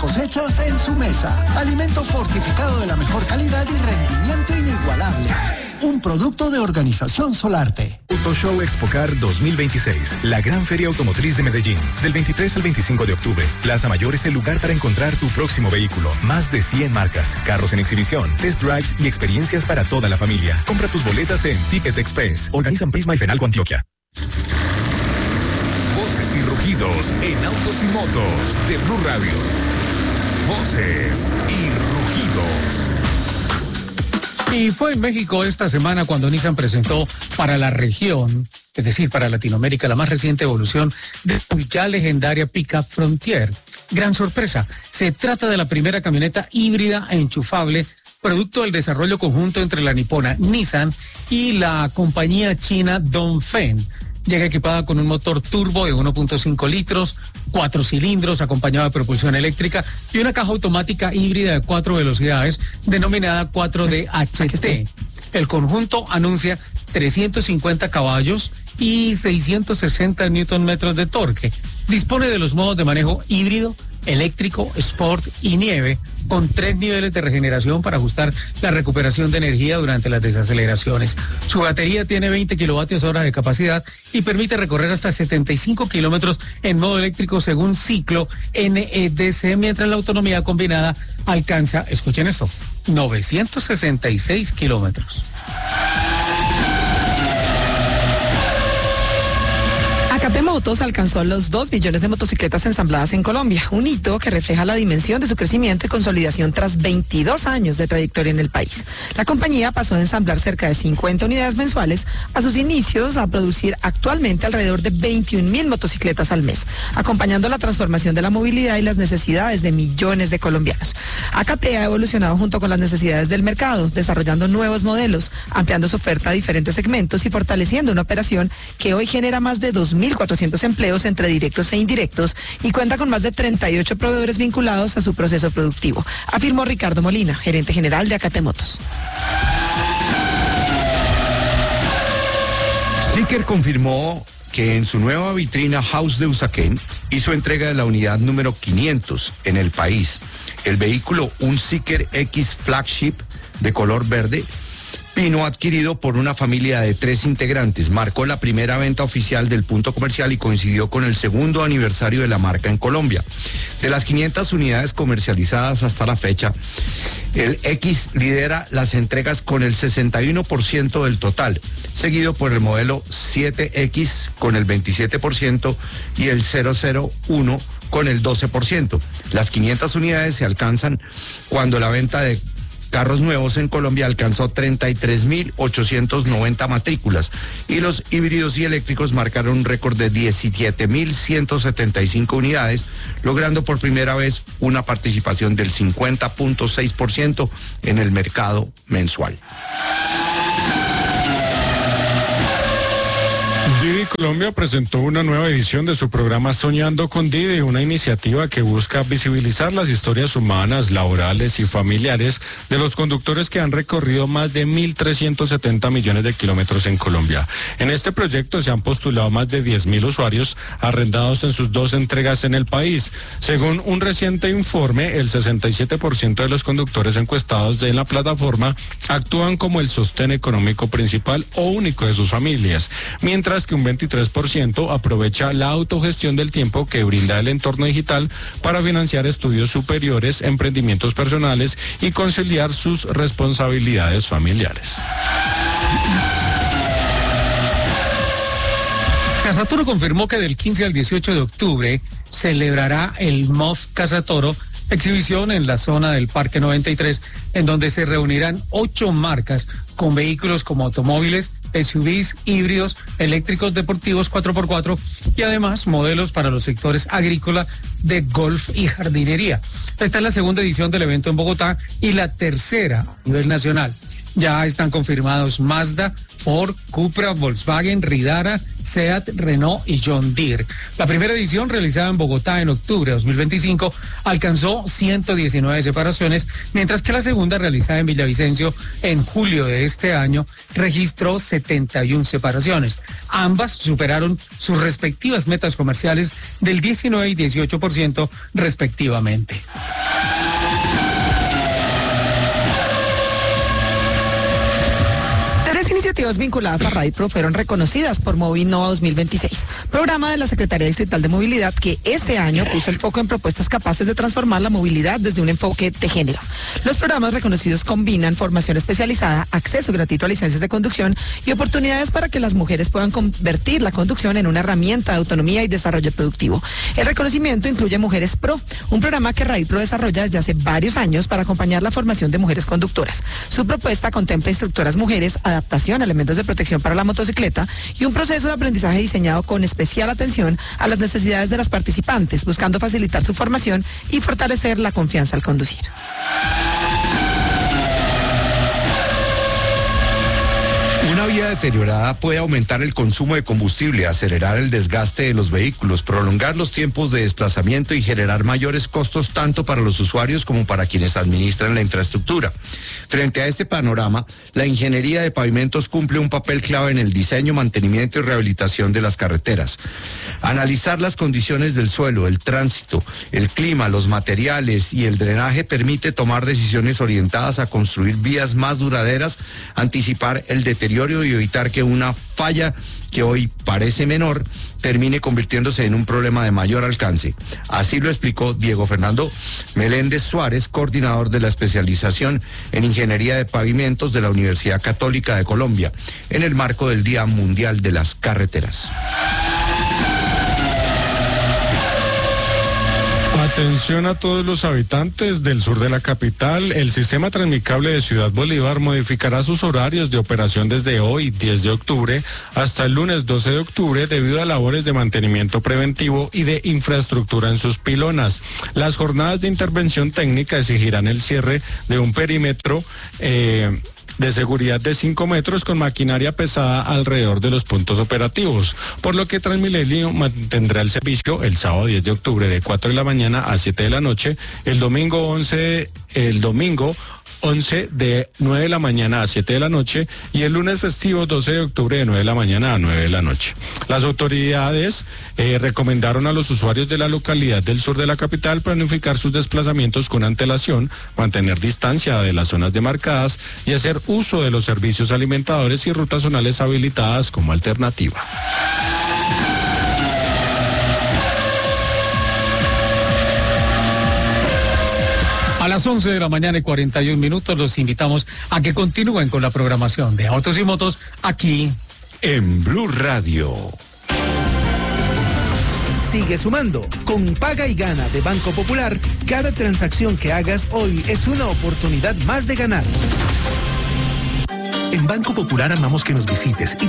cosechas en su mesa. Alimento fortificado de la mejor calidad y rendimiento inigualable. Un producto de Organización Solarte. Auto Show Expocar 2026, la gran feria automotriz de Medellín. Del 23 al 25 de octubre, Plaza Mayor es el lugar para encontrar tu próximo vehículo. Más de 100 marcas, carros en exhibición, test drives y experiencias para toda la familia. Compra tus boletas en Ticket Express. Organizan Prisma y Fenalco Antioquia. Voces y rugidos en autos y motos de Blue Radio. Voces y rugidos. Y fue en México esta semana cuando Nissan presentó para la región, es decir, para Latinoamérica, la más reciente evolución de su ya legendaria Pickup Frontier. Gran sorpresa, se trata de la primera camioneta híbrida e enchufable, producto del desarrollo conjunto entre la nipona Nissan y la compañía china Dongfeng. Llega equipada con un motor turbo de 1.5 litros, 4 cilindros, acompañado de propulsión eléctrica y una caja automática híbrida de 4 velocidades, denominada 4DHT. El conjunto anuncia 350 caballos y 660 Nm de torque. Dispone de los modos de manejo híbrido, eléctrico, sport y nieve, con 3 niveles de regeneración para ajustar la recuperación de energía durante las desaceleraciones. Su batería tiene 20 kWh de capacidad y permite recorrer hasta 75 kilómetros en modo eléctrico según ciclo NEDC, mientras la autonomía combinada alcanza, escuchen esto, 966 kilómetros. AKT Motos alcanzó los 2 millones de motocicletas ensambladas en Colombia, un hito que refleja la dimensión de su crecimiento y consolidación tras 22 años de trayectoria en el país. La compañía pasó de ensamblar cerca de 50 unidades mensuales a sus inicios a producir actualmente alrededor de 21.000 motocicletas al mes, acompañando la transformación de la movilidad y las necesidades de millones de colombianos. AKT ha evolucionado junto con las necesidades del mercado, desarrollando nuevos modelos, ampliando su oferta a diferentes segmentos y fortaleciendo una operación que hoy genera más de 2.400 empleos entre directos e indirectos y cuenta con más de 38 proveedores vinculados a su proceso productivo, afirmó Ricardo Molina, gerente general de AKT Motos. Zeekr confirmó que en su nueva vitrina House de Usaquén hizo entrega de la unidad número 500 en el país. El vehículo, un Zeekr X Flagship de color verde, Pino, adquirido por una familia de 3 integrantes, marcó la primera venta oficial del punto comercial y coincidió con el segundo aniversario de la marca en Colombia. De las 500 unidades comercializadas hasta la fecha, el X lidera las entregas con el 61% del total, seguido por el modelo 7X con el 27% y el 001 con el 12%. Las 500 unidades se alcanzan cuando la venta de carros nuevos en Colombia alcanzó 33.890 matrículas y los híbridos y eléctricos marcaron un récord de 17.175 unidades, logrando por primera vez una participación del 50.6% en el mercado mensual. Didi Colombia presentó una nueva edición de su programa Soñando con Didi, una iniciativa que busca visibilizar las historias humanas, laborales y familiares de los conductores que han recorrido más de 1.370 millones de kilómetros en Colombia. En este proyecto se han postulado más de 10.000 usuarios arrendados en sus 2 entregas en el país. Según un reciente informe, el 67% de los conductores encuestados en la plataforma actúan como el sostén económico principal o único de sus familias, mientras que un 23% aprovecha la autogestión del tiempo que brinda el entorno digital para financiar estudios superiores, emprendimientos personales y conciliar sus responsabilidades familiares. Casatoro confirmó que del 15 al 18 de octubre celebrará el MOF Casatoro, exhibición en la zona del Parque 93, en donde se reunirán 8 marcas con vehículos como automóviles, SUVs, híbridos, eléctricos deportivos 4x4 y además modelos para los sectores agrícola, de golf y jardinería. Esta es la segunda edición del evento en Bogotá y la tercera a nivel nacional. Ya están confirmados Mazda, Ford, Cupra, Volkswagen, Ridara, Seat, Renault y John Deere. La primera edición, realizada en Bogotá en octubre de 2025, alcanzó 119 separaciones, mientras que la segunda, realizada en Villavicencio en julio de este año, registró 71 separaciones. Ambas superaron sus respectivas metas comerciales del 19 y 18% respectivamente. Iniciativas vinculadas a RAIPRO fueron reconocidas por Movinova 2026, programa de la Secretaría Distrital de Movilidad que este año puso el foco en propuestas capaces de transformar la movilidad desde un enfoque de género. Los programas reconocidos combinan formación especializada, acceso gratuito a licencias de conducción y oportunidades para que las mujeres puedan convertir la conducción en una herramienta de autonomía y desarrollo productivo. El reconocimiento incluye Mujeres Pro, un programa que RAIPRO desarrolla desde hace varios años para acompañar la formación de mujeres conductoras. Su propuesta contempla instructoras mujeres, adaptación, elementos de protección para la motocicleta y un proceso de aprendizaje diseñado con especial atención a las necesidades de las participantes, buscando facilitar su formación y fortalecer la confianza al conducir. Una vía deteriorada puede aumentar el consumo de combustible, acelerar el desgaste de los vehículos, prolongar los tiempos de desplazamiento y generar mayores costos tanto para los usuarios como para quienes administran la infraestructura. Frente a este panorama, la ingeniería de pavimentos cumple un papel clave en el diseño, mantenimiento y rehabilitación de las carreteras. Analizar las condiciones del suelo, el tránsito, el clima, los materiales y el drenaje permite tomar decisiones orientadas a construir vías más duraderas, anticipar el deterioro y evitar que una falla que hoy parece menor termine convirtiéndose en un problema de mayor alcance. Así lo explicó Diego Fernando Meléndez Suárez, coordinador de la especialización en Ingeniería de Pavimentos de la Universidad Católica de Colombia, en el marco del Día Mundial de las Carreteras. Atención a todos los habitantes del sur de la capital. El sistema Transmicable de Ciudad Bolívar modificará sus horarios de operación desde hoy, 10 de octubre, hasta el lunes 12 de octubre, debido a labores de mantenimiento preventivo y de infraestructura en sus pilonas. Las jornadas de intervención técnica exigirán el cierre de un perímetro de seguridad de 5 metros con maquinaria pesada alrededor de los puntos operativos, por lo que Transmilenio mantendrá el servicio el sábado 10 de octubre de 4 de la mañana a 7 de la noche, el domingo 11 de 9 de la mañana a 7 de la noche y el lunes festivo 12 de octubre de 9 de la mañana a 9 de la noche. Las autoridades recomendaron a los usuarios de la localidad del sur de la capital planificar sus desplazamientos con antelación, mantener distancia de las zonas demarcadas y hacer uso de los servicios alimentadores y rutas zonales habilitadas como alternativa. A las 11 de la mañana y 41 minutos los invitamos a que continúen con la programación de Autos y Motos aquí en Blue Radio. Sigue sumando. Con Paga y Gana de Banco Popular, cada transacción que hagas hoy es una oportunidad más de ganar. En Banco Popular amamos que nos visites y